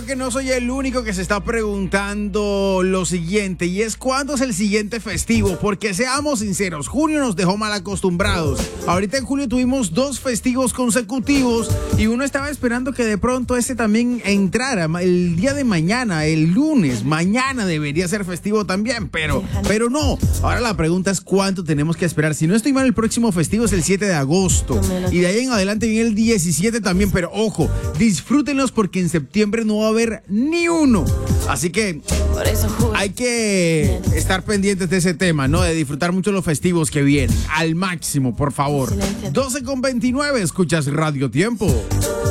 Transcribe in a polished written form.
que no soy el único que se está preguntando lo siguiente, y es ¿cuándo es el siguiente festivo? Porque seamos sinceros, junio nos dejó mal acostumbrados. Ahorita en julio tuvimos 2 festivos consecutivos y uno estaba esperando que de pronto ese también entrara el día de mañana, el lunes. Mañana debería ser festivo también, pero no. Ahora la pregunta es ¿cuánto tenemos que esperar? Si no estoy mal, el próximo festivo es el 7 de agosto y de ahí en adelante viene el 17 también, pero ojo, disfrútenlos porque en septiembre no va a haber ni uno. Así que hay que estar pendientes de ese tema, ¿no? De disfrutar mucho los festivos que vienen. Al máximo, por favor. 12:29, escuchas Radio Tiempo.